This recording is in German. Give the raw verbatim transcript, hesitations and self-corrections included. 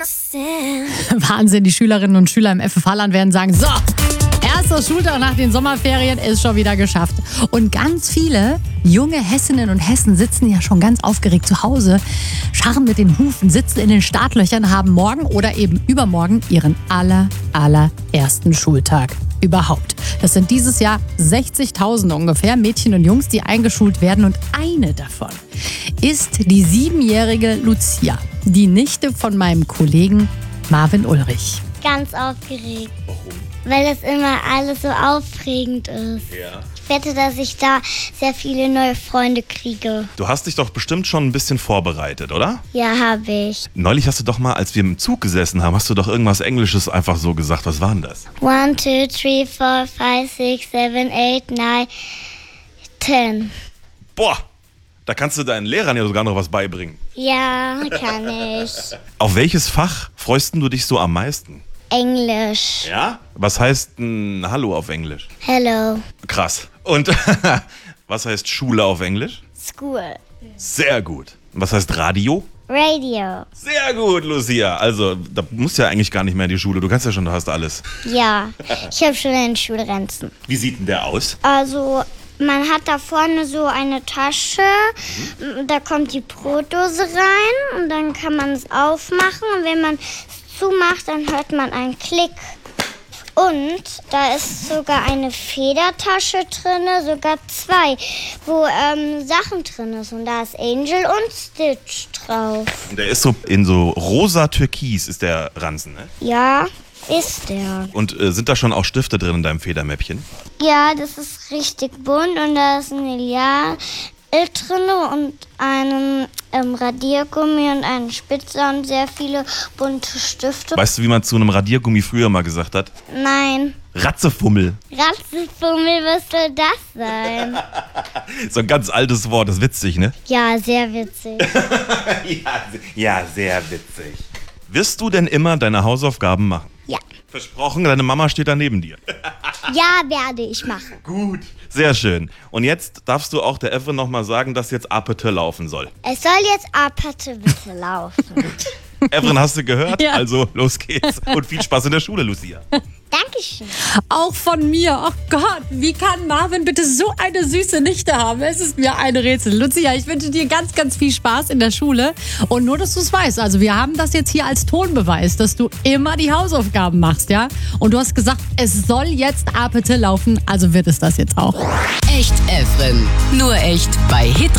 Wahnsinn, die Schülerinnen und Schüler im F F Halland werden sagen, so, erster Schultag nach den Sommerferien ist schon wieder geschafft. Und ganz viele junge Hessinnen und Hessen sitzen ja schon ganz aufgeregt zu Hause, scharren mit den Hufen, sitzen in den Startlöchern, haben morgen oder eben übermorgen ihren aller, allerersten Schultag überhaupt. Das sind dieses Jahr sechzigtausend ungefähr Mädchen und Jungs, die eingeschult werden. Und eine davon ist die siebenjährige Lucia, die Nichte von meinem Kollegen Marvin Ulrich. Ganz aufgeregt. Warum? Weil das immer alles so aufregend ist. Ja. Ich wette, dass ich da sehr viele neue Freunde kriege. Du hast dich doch bestimmt schon ein bisschen vorbereitet, oder? Ja, habe ich. Neulich hast du doch mal, als wir im Zug gesessen haben, hast du doch irgendwas Englisches einfach so gesagt. Was war denn das? One, two, three, four, five, six, seven, eight, nine, ten. Boah, da kannst du deinen Lehrern ja sogar noch was beibringen. Ja, kann ich. Auf welches Fach freust du dich so am meisten? Englisch. Ja? Was heißt ein Hallo auf Englisch? Hello. Krass. Und was heißt Schule auf Englisch? School. Sehr gut. Was heißt Radio? Radio. Sehr gut, Lucia. Also, da musst du ja eigentlich gar nicht mehr in die Schule. Du kannst ja schon, du hast alles. Ja, ich habe schon einen Schulranzen. Wie sieht denn der aus? Also, man hat da vorne so eine Tasche, da kommt die Brotdose rein und dann kann man es aufmachen und wenn man es zumacht, dann hört man einen Klick. Und da ist sogar eine Federtasche drin, sogar zwei, wo ähm, Sachen drin sind. Und da ist Angel und Stitch drauf. Und der ist so in so rosa Türkis ist der Ranzen, ne? Ja, ist der. Und äh, sind da schon auch Stifte drin in deinem Federmäppchen? Ja, das ist richtig bunt und da ist ein Lineal drin und einen ähm, Radiergummi und einen Spitzer und sehr viele bunte Stifte. Weißt du, wie man zu einem Radiergummi früher mal gesagt hat? Nein. Ratzefummel. Ratzefummel, was soll das sein? So ein ganz altes Wort, das ist witzig, ne? Ja, sehr witzig. ja, ja, sehr witzig. Wirst du denn immer deine Hausaufgaben machen? Ja. Versprochen, deine Mama steht da neben dir. Ja, werde ich machen. Gut. Sehr schön. Und jetzt darfst du auch der Evren noch mal sagen, dass jetzt Apete laufen soll. Es soll jetzt Apete bitte laufen. Evren, hast du gehört? Ja. Also, los geht's. Und viel Spaß in der Schule, Lucia. Dankeschön. Auch von mir. Oh Gott, wie kann Marvin bitte so eine süße Nichte haben? Es ist mir ein Rätsel. Lucia, ich wünsche dir ganz, ganz viel Spaß in der Schule. Und nur, dass du es weißt. Also wir haben das jetzt hier als Tonbeweis, dass du immer die Hausaufgaben machst, ja? Und du hast gesagt, es soll jetzt Apete laufen. Also wird es das jetzt auch. Echt Evren. Nur echt bei Hit